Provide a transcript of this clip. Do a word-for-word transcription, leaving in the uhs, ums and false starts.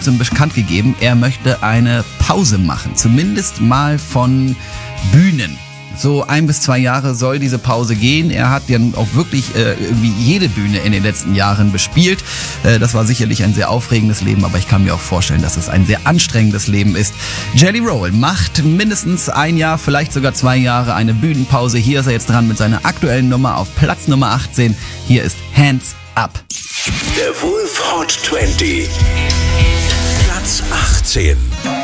kurzem bekannt gegeben, er möchte eine Pause machen. Zumindest mal von Bühnen. So ein bis zwei Jahre soll diese Pause gehen. Er hat ja auch wirklich äh, irgendwie jede Bühne in den letzten Jahren bespielt. Äh, das war sicherlich ein sehr aufregendes Leben, aber ich kann mir auch vorstellen, dass es ein sehr anstrengendes Leben ist. Jelly Roll macht mindestens ein Jahr, vielleicht sogar zwei Jahre eine Bühnenpause. Hier ist er jetzt dran mit seiner aktuellen Nummer auf Platz Nummer achtzehn. Hier ist Hands Up. Der Wolf Hot zwanzig. Platz achtzehn.